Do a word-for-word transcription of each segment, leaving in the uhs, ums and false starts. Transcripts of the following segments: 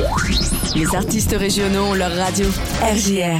Les artistes régionaux ont leur radio. R J R.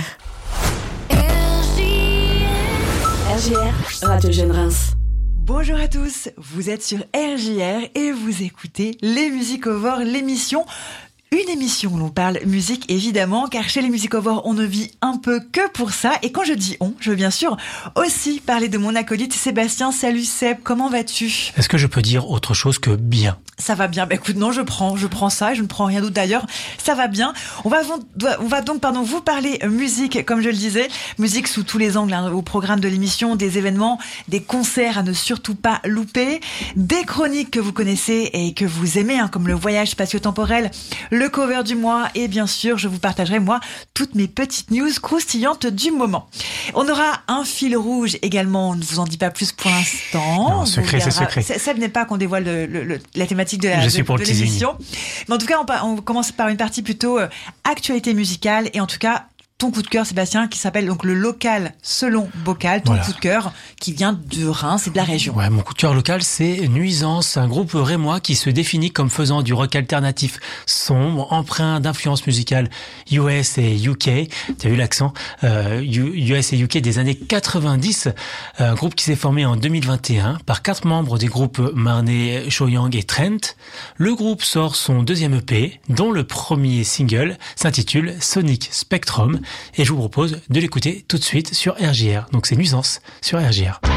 R J R, Radio Jeune Reims. Bonjour à tous, vous êtes sur R J R et vous écoutez Les Musicovores, l'émission. Une émission où l'on parle musique évidemment, car chez les Musicovores, on ne vit un peu que pour ça. Et quand je dis on, je veux bien sûr aussi parler de mon acolyte Sébastien. Salut Seb, comment vas-tu ? Est-ce que je peux dire autre chose que bien ? Ça va bien. Bah écoute, non, je prends, je prends ça, je ne prends rien d'autre d'ailleurs. Ça va bien. On va, on va donc, pardon, vous parler musique, comme je le disais, musique sous tous les angles, hein, au programme de l'émission, des événements, des concerts à ne surtout pas louper, des chroniques que vous connaissez et que vous aimez, hein, comme le voyage spatio-temporel, le cover du mois et bien sûr, je vous partagerai moi toutes mes petites news croustillantes du moment. On aura un fil rouge également. On ne vous en dit pas plus pour l'instant. Non, secret, c'est secret. Seb n'est pas qu'on dévoile le, le, le, la thématique de la Je suis de, pour de le teasing. l'émission. Mais en tout cas, on, on commence par une partie plutôt euh, actualité musicale et en tout cas ton coup de cœur, Sébastien, qui s'appelle donc le local selon Bocal, ton Voilà. coup de cœur qui vient de Reims et de la région. Ouais, mon coup de cœur local, c'est Nuisance, un groupe rémois qui se définit comme faisant du rock alternatif sombre, empreint d'influences musicales U S et U K. T'as vu l'accent euh, U S et U K des années quatre-vingt-dix. Un groupe qui s'est formé en deux mille vingt et un par quatre membres des groupes marnais Shoyang et Trent. Le groupe sort son deuxième E P, dont le premier single s'intitule Sonic Spectrum. Et je vous propose de l'écouter tout de suite sur R J R. Donc c'est Nuisance sur R J R.